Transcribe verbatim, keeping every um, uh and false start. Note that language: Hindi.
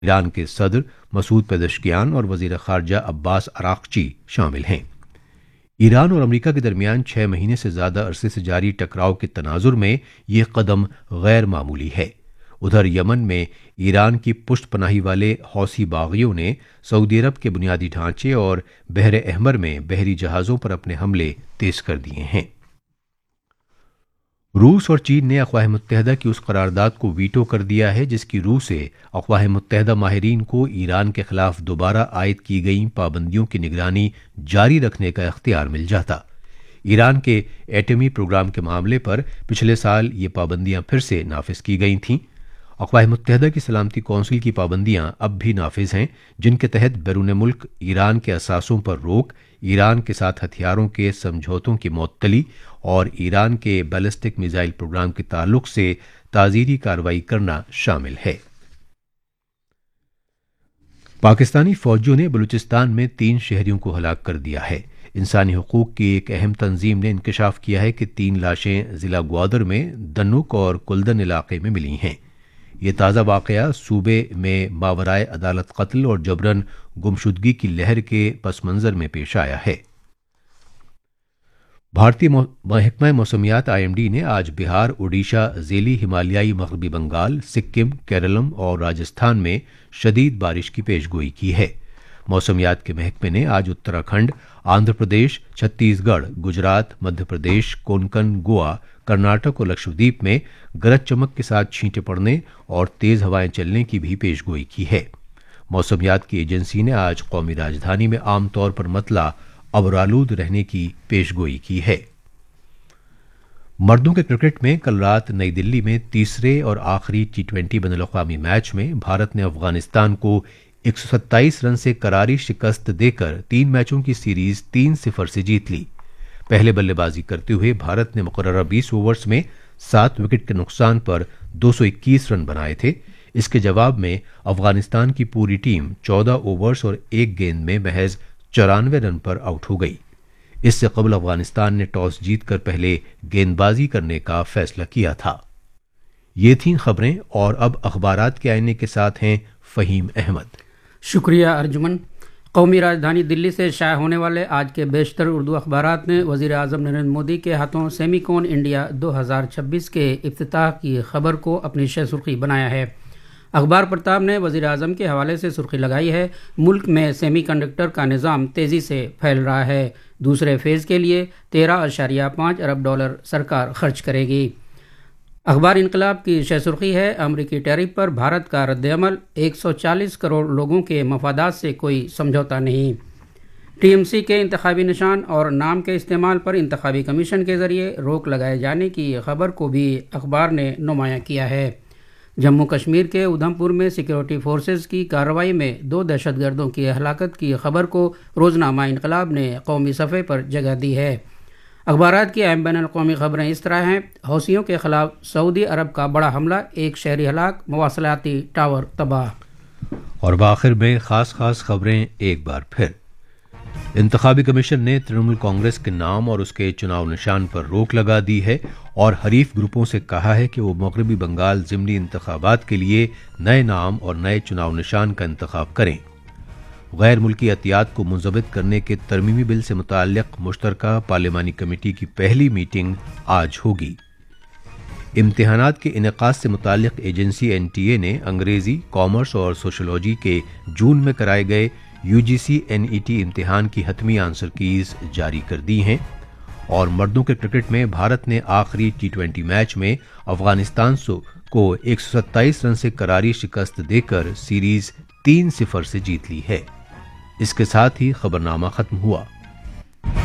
ईरान के सदर मसूद पेज़ेश्कियान और वज़ीर ख़ारजा अब्बास अराक़ची शामिल हैं। ईरान और अमेरिका के दरमियान छह महीने से ज्यादा अरसे से जारी टकराव के तनाजुर में यह कदम गैर मामूली है। उधर यमन में ईरान की पुष्ट पनाही वाले हौसी बागियों ने सऊदी अरब के बुनियादी ढांचे और बहर अहमर में बहरी जहाज़ों पर अपने हमले तेज कर दिए हैं। रूस और चीन ने अक़वाम मुत्तहिदा की उस करारदाद को वीटो कर दिया है जिसकी रूह से अक़वाम मुत्तहिदा माहिरीन को ईरान के खिलाफ दोबारा आयद की गई पाबंदियों की निगरानी जारी रखने का इख्तियार मिल जाता। ईरान के एटमी प्रोग्राम के मामले पर पिछले साल ये पाबंदियां फिर से नाफिज की गई थीं। अक़वाम मुत्तहिदा की सलामती कौंसिल की पाबंदियां अब भी नाफिज हैं, जिनके तहत बैरून मुल्क ईरान के असासों पर रोक, ईरान के साथ हथियारों के समझौतों की मुअत्तली और ईरान के बैलिस्टिक मिसाइल प्रोग्राम के ताल्लुक से ताज़ीरी कार्रवाई करना शामिल है। पाकिस्तानी फौजियों ने बलूचिस्तान में तीन शहरियों को हलाक कर दिया है। इंसानी हुकूक की एक अहम तंजीम ने इंकशाफ किया है कि तीन लाशें जिला ग्वादर में दन्नुक और कुल्दन इलाके में मिली हैं। ये ताज़ा वाक़या सूबे में मावराए अदालत कत्ल और जबरन गुमशुदगी की लहर के पस मंज़र में पेश आया है। भारतीय महकमा मौसमियात आई एम डी ने आज बिहार, उड़ीसा, ज़ेली हिमालयाई मग़रबी बंगाल, सिक्किम, केरलम और राजस्थान में शदीद बारिश की पेशगोई की है। मौसमियात के महकमे ने आज उत्तराखंड, आंध्र प्रदेश, छत्तीसगढ़, गुजरात, मध्य प्रदेश, कोंकण, गोवा, कर्नाटक और लक्षद्वीप में गरज चमक के साथ छींटे पड़ने और तेज हवाएं चलने की भी पेशगोई की है। मौसमियात की एजेंसी ने आज कौमी राजधानी में आमतौर पर मतला अबरालूद रहने की पेशगोई की है। मर्दों के क्रिकेट में कल रात नई दिल्ली में तीसरे और आखिरी टी ट्वेंटी बैनुल-अक़वामी मैच में भारत ने अफगानिस्तान को एक सौ सत्ताईस रन से करारी शिकस्त देकर तीन मैचों की सीरीज तीन सिफर से जीत ली। पहले बल्लेबाजी करते हुए भारत ने मुकर्ररा बीस ओवर्स में सात विकेट के नुकसान पर दो सौ इक्कीस रन बनाए थे। इसके जवाब में अफगानिस्तान की पूरी टीम चौदह ओवर्स और एक गेंद में महज चौरानवे रन पर आउट हो गई। इससे कबल अफगानिस्तान ने टॉस जीतकर पहले गेंदबाजी करने का फैसला किया था। ये थीं खबरें और अब अखबारात के आईने के साथ हैं फ़हीम अहमद। शुक्रिया अर्जुमन। कौमी राजधानी दिल्ली से शाया होने वाले आज के बेशतर उर्दू अखबारात ने वज़ीर आज़म नरेंद्र मोदी के हाथों सेमीकॉन इंडिया दो हज़ार छब्बीस के इफ्तिताह की खबर को अपनी शह सुर्खी बनाया है। अखबार प्रताप ने वज़ीर आज़म के हवाले से सुर्खी लगाई है, मुल्क में सेमीकंडक्टर का निज़ाम तेज़ी से फैल रहा है, दूसरे फेज़ के लिए तेरह अशारिया पाँच अरब डॉलर सरकार खर्च करेगी। अखबार इनकलाब की शह सुर्खी है, अमरीकी टैरिफ पर भारत का रद्द-ए-अमल, एक सौ चालीस करोड़ लोगों के मफादात से कोई समझौता नहीं। टीएमसी के इंतखाबी निशान और नाम के इस्तेमाल पर इंतखाबी कमीशन के जरिए रोक लगाए जाने की खबर को भी अखबार ने नुमाया किया है। जम्मू कश्मीर के उधमपुर में सिक्योरिटी फोर्सेज की कार्रवाई में दो दहशतगर्दों की हलाकत की खबर को रोजनामा इनकलाब ने कौमी सफ़े पर जगह दी है। अखबारात की अहम बैनुल-अक़वामी खबरें इस तरह हैं, हौसियों के खिलाफ सऊदी अरब का बड़ा हमला, एक शहरी हलाक, मवासलाती टावर तबाह। और आखिर में खास खास खबरें एक बार फिर। इंतखाबी कमीशन ने तृणमूल कांग्रेस के नाम और उसके चुनाव निशान पर रोक लगा दी है और हरीफ ग्रुपों से कहा है कि वो मगरबी बंगाल ज़िमनी इंतखाबात के लिए नए नाम और नए चुनाव निशान का इंतखाब करें। गैर मुल्की अतियात को मुंजबित करने के तरमीमी बिल से मुताल्लिक़ मुश्तरका पार्लिमानी कमेटी की पहली मीटिंग आज होगी। इम्तिहानात के इनेकाद से मुताल्लिक़ एजेंसी एन टी ए ने अंग्रेज़ी, कॉमर्स और सोशोलॉजी के जून में कराए गए यूजीसी एन ई टी इम्तिहान की हतमी आंसर कीज़ जारी कर दी हैं। और मर्दों के क्रिकेट में भारत ने आखिरी टी ट्वेंटी मैच में अफगानिस्तान को एक सौ सत्ताईस रन से करारी शिकस्त देकर सीरीज तीन सिफर से जीत ली है। इसके साथ ही खबरनामा खत्म हुआ।